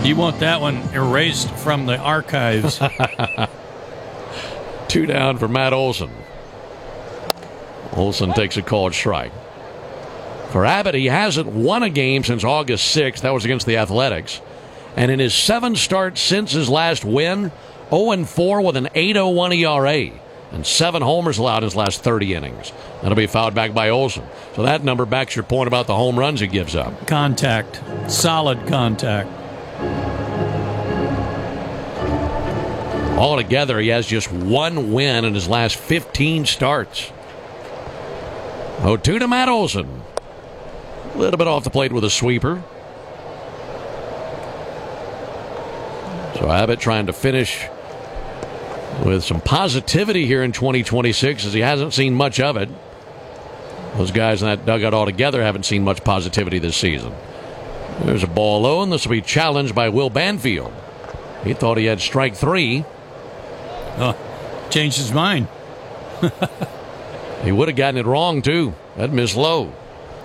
You want that one erased from the archives. 2 down for Matt Olson. Olson takes a called strike. For Abbott, he hasn't won a game since August 6th. That was against the Athletics. And in his 7 starts since his last win, 0-4 with an 8.01 ERA. And 7 homers allowed in his last 30 innings. That'll be fouled back by Olson. So that number backs your point about the home runs he gives up. Contact. Solid contact. Altogether, he has just 1 win in his last 15 starts. 0-2 to Matt Olson. A little bit off the plate with a sweeper. So Abbott trying to finish with some positivity here in 2026 as he hasn't seen much of it. Those guys in that dugout altogether haven't seen much positivity this season. There's a ball low, and this will be challenged by Will Banfield. He thought he had strike 3. Changed his mind. He would have gotten it wrong, too. That missed low.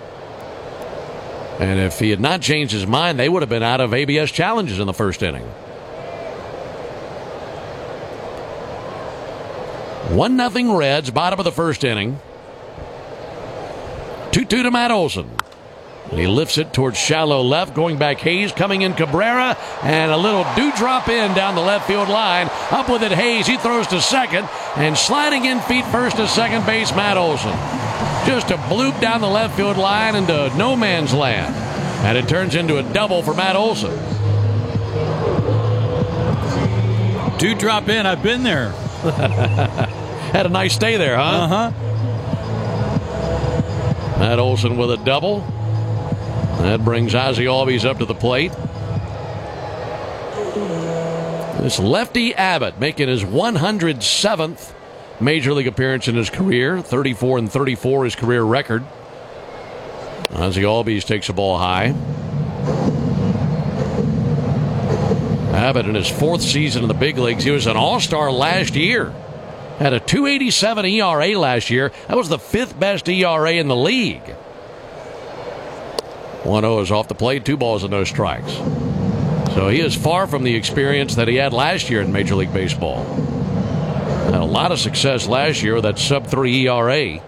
And if he had not changed his mind, they would have been out of ABS challenges in the first inning. 1-0 Reds, bottom of the first inning. 2-2 to Matt Olson. And he lifts it towards shallow left. Going back Hayes, coming in Cabrera, and a little dewdrop in down the left field line. Up with it Hayes. He throws to second, and sliding in feet first to second base, Matt Olson. Just a bloop down the left field line into no man's land. And it turns into a double for Matt Olson. Dewdrop in. I've been there. Had a nice stay there, huh? Uh-huh. Matt Olson with a double. That brings Ozzie Albies up to the plate. This lefty Abbott making his 107th Major League appearance in his career. 34-34 his career record. Ozzie Albies takes a ball high. Abbott in his 4th season in the big leagues. He was an all-star last year. Had a 2.87 ERA last year. That was the 5th best ERA in the league. 1-0 is off the plate. 2 balls and no strikes. So he is far from the experience that he had last year in Major League Baseball. Had a lot of success last year with that sub-3 ERA.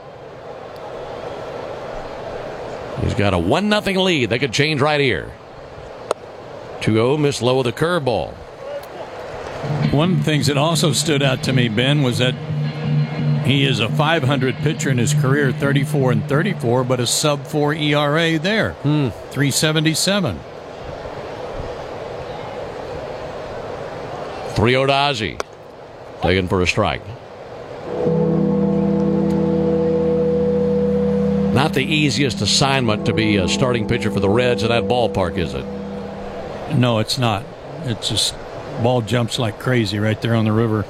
He's got a 1-0 lead. They could change right here. 2-0, missed low with a curveball. One of the things that also stood out to me, Ben, was that he is a 500 pitcher in his career, 34-34, but a sub-4 ERA there, 3.77. 3-0 to Ozzie. Taken for a strike. Not the easiest assignment to be a starting pitcher for the Reds in that ballpark, is it? No, it's not. It's just ball jumps like crazy right there on the river.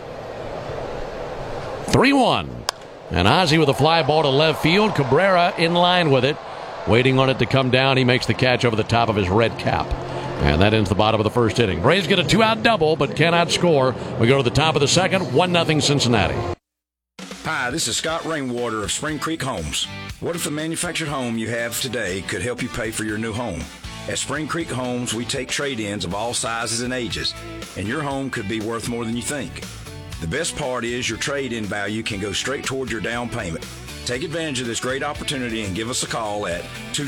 3-1. And Ozzie with a fly ball to left field. Cabrera in line with it. Waiting on it to come down. He makes the catch over the top of his red cap. And that ends the bottom of the first inning. Braves get a 2-out double, but cannot score. We go to the top of the second. 1-0 Cincinnati. Hi, this is Scott Rainwater of Spring Creek Homes. What if the manufactured home you have today could help you pay for your new home? At Spring Creek Homes, we take trade-ins of all sizes and ages, and your home could be worth more than you think. The best part is your trade-in value can go straight toward your down payment. Take advantage of this great opportunity and give us a call at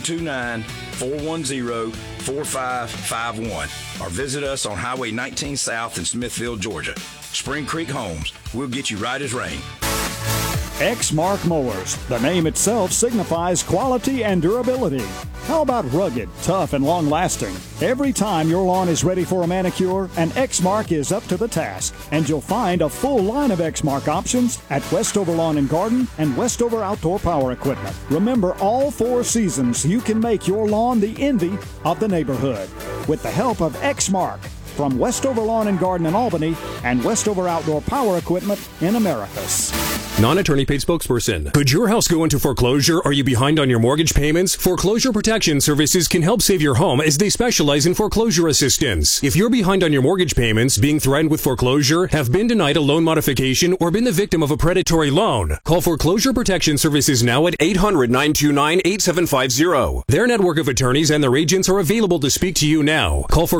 229-410-4551 or visit us on Highway 19 South in Smithfield, Georgia. Spring Creek Homes, we'll get you right as rain. Exmark Mowers. The name itself signifies quality and durability. How about rugged, tough, and long-lasting? Every time your lawn is ready for a manicure, an Exmark is up to the task. And you'll find a full line of Exmark options at Westover Lawn and Garden and Westover Outdoor Power Equipment. Remember, all 4 seasons, you can make your lawn the envy of the neighborhood with the help of Exmark from Westover Lawn and Garden in Albany and Westover Outdoor Power Equipment in Americus. Non-attorney paid spokesperson. Could your house go into foreclosure? Are you behind on your mortgage payments? Foreclosure Protection Services can help save your home as they specialize in foreclosure assistance. If you're behind on your mortgage payments, being threatened with foreclosure, have been denied a loan modification, or been the victim of a predatory loan, call Foreclosure Protection Services now at 800-929-8750. Their network of attorneys and their agents are available to speak to you now. Call